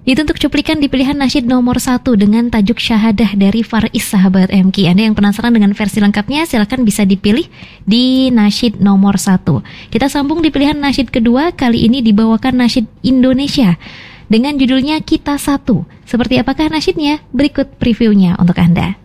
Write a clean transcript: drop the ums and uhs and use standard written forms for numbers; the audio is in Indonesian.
Itu untuk cuplikan di pilihan nasyid nomor 1 dengan tajuk Syahadah dari Faris sahabat MK. Anda yang penasaran dengan versi lengkapnya, silakan bisa dipilih di nasyid nomor 1. Kita sambung di pilihan nasyid kedua, kali ini dibawakan nasyid Indonesia dengan judulnya Kita Satu. Seperti apakah nasyidnya? Berikut previewnya untuk Anda.